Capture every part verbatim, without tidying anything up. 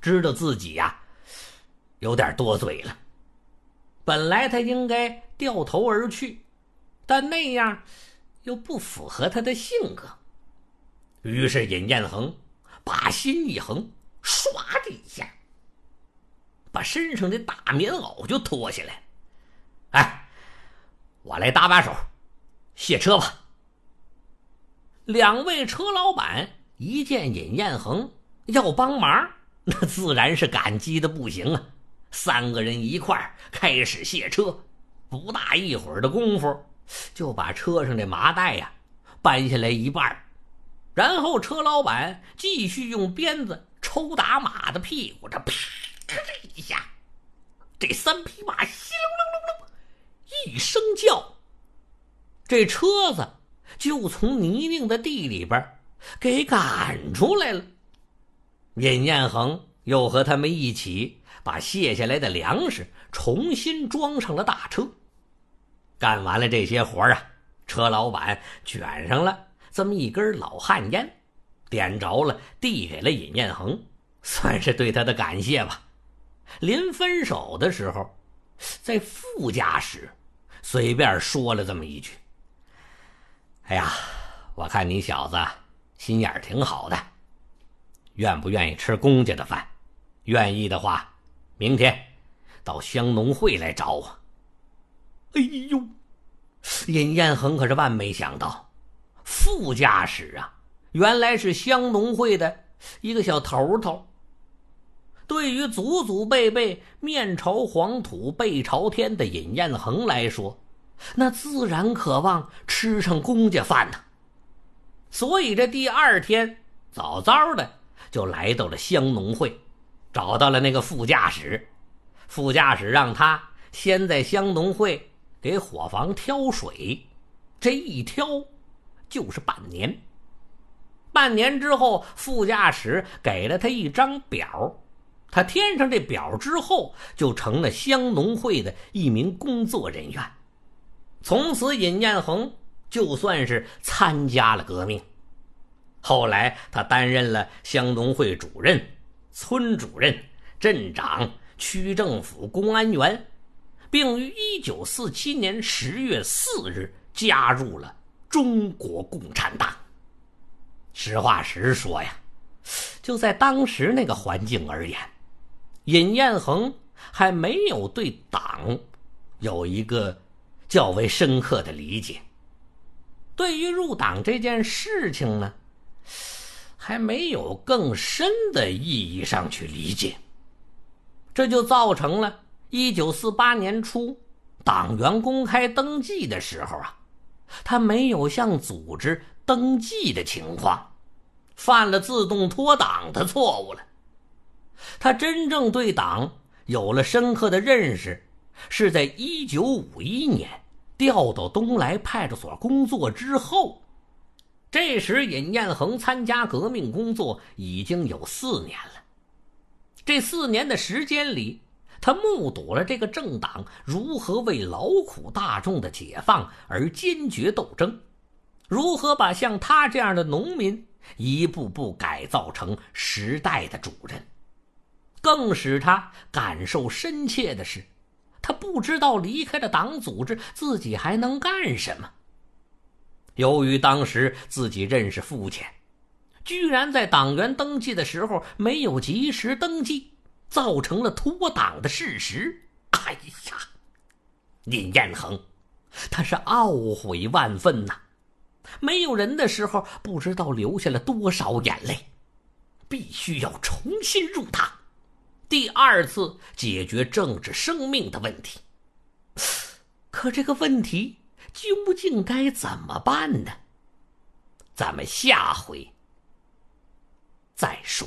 知道自己呀、啊、有点多嘴了。本来他应该掉头而去，但那样又不符合他的性格。于是尹彦衡把心一横，唰的一下把身上的大棉袄就脱下来。哎，我来搭把手，卸车吧。两位车老板一见尹彦衡要帮忙，那自然是感激的不行啊。三个人一块儿开始卸车，不大一会儿的功夫就把车上的麻袋呀、啊、搬下来一半，然后车老板继续用鞭子抽打马的屁股，这啪一下，这三匹马稀隆隆隆隆一声叫，这车子就从泥泞的地里边给赶出来了。尹彦衡又和他们一起把卸下来的粮食重新装上了大车。干完了这些活啊，车老板卷上了这么一根老旱烟，点着了递给了尹彦衡，算是对他的感谢吧。临分手的时候，在副驾驶随便说了这么一句：哎呀，我看你小子心眼挺好的，愿不愿意吃公家的饭？愿意的话，明天到乡农会来找我。哎呦，尹彦衡可是万没想到，副驾驶啊，原来是乡农会的一个小头头。对于祖祖辈辈面朝黄土背朝天的尹彦衡来说，那自然渴望吃上公家饭呢。所以这第二天早早的就来到了乡农会，找到了那个副驾驶。副驾驶让他先在乡农会给伙房挑水，这一挑就是半年。半年之后，副驾驶给了他一张表，他填上这表之后，就成了乡农会的一名工作人员。从此尹彦衡就算是参加了革命。后来他担任了乡农会主任、村主任、镇长、区政府公安员，并于一九四七年十月四日加入了中国共产党。实话实说呀，就在当时那个环境而言，尹彦衡还没有对党有一个较为深刻的理解。对于入党这件事情呢，还没有更深的意义上去理解。这就造成了一九四八年初党员公开登记的时候啊，他没有向组织登记的情况，犯了自动脱党的错误了。他真正对党有了深刻的认识，是在一九五一年调到东来派出所工作之后。这时尹彦衡参加革命工作已经有四年了。这四年的时间里，他目睹了这个政党如何为劳苦大众的解放而坚决斗争，如何把像他这样的农民一步步改造成时代的主人。更使他感受深切的是，他不知道离开了党组织自己还能干什么。由于当时自己认识父亲，居然在党员登记的时候没有及时登记，造成了脱党的事实。哎呀，尹彦衡他是懊悔万分呐、啊！没有人的时候不知道流下了多少眼泪，必须要重新入党，第二次解决政治生命的问题。可这个问题究竟该怎么办呢？咱们下回再说。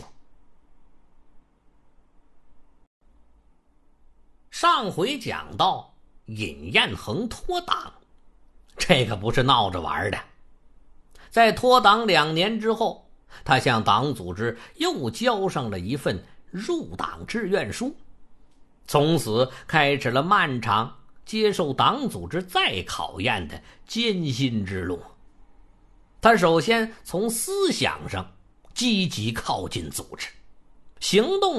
上回讲到尹彦衡脱党，这个不是闹着玩的。在脱党两年之后，他向党组织又交上了一份入党志愿书，从此开始了漫长接受党组织再考验的艰辛之路。他首先从思想上积极靠近组织，行动